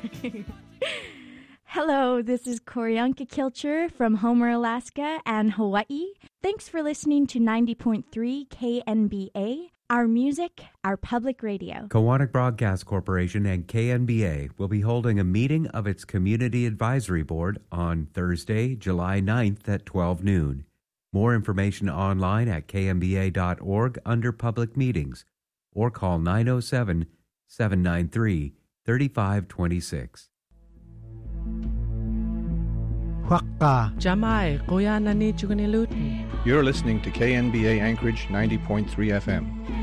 Hello, this is Koryanka Kilcher from Homer, Alaska and Hawaii. Thanks for listening to 90.3 KNBA, our music, our public radio. Kiwanis Broadcast Corporation and KNBA will be holding a meeting of its Community Advisory Board on Thursday, July 9th at 12 noon. More information online at knba.org under Public Meetings or call 907-793-3526. Huakka. Jamai, kuya na ni Chugunilutin. You're listening to KNBA Anchorage 90.3 FM.